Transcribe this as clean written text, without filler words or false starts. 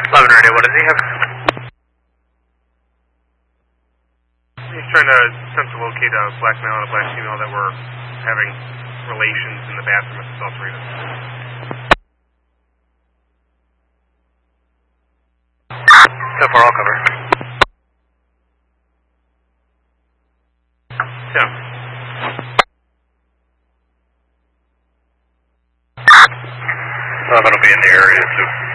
11 radio, what does he have? He's trying to attempt to locate a black male and a black female that were having relations in the bathroom at the Saltarita. So far, I'll cover. Yeah. I'm going to be in the area, too.